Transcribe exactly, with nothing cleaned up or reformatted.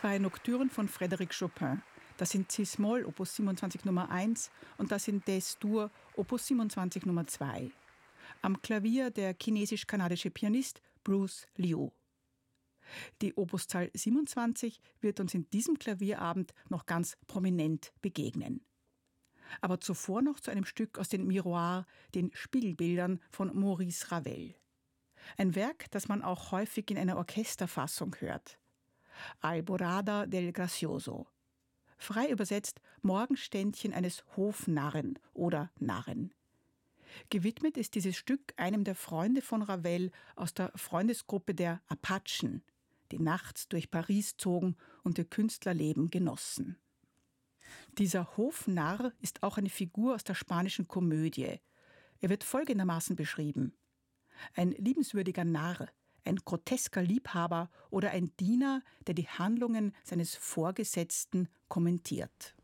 zwei Nocturnen von Frédéric Chopin. Das sind C-Moll, Opus siebenundzwanzig Nummer eins und das sind Des-Dur, Opus siebenundzwanzig Nummer zwei. Am Klavier der chinesisch-kanadische Pianist Bruce Liu. Die Opuszahl siebenundzwanzig wird uns in diesem Klavierabend noch ganz prominent begegnen. Aber zuvor noch zu einem Stück aus den Miroirs, den Spiegelbildern von Maurice Ravel. Ein Werk, das man auch häufig in einer Orchesterfassung hört. Alborada del Gracioso. Frei übersetzt Morgenständchen eines Hofnarren oder Narren. Gewidmet ist dieses Stück einem der Freunde von Ravel aus der Freundesgruppe der Apachen, die nachts durch Paris zogen und ihr Künstlerleben genossen. Dieser Hofnarr ist auch eine Figur aus der spanischen Komödie. Er wird folgendermaßen beschrieben: Ein liebenswürdiger Narr, ein grotesker Liebhaber oder ein Diener, der die Handlungen seines Vorgesetzten kommentiert.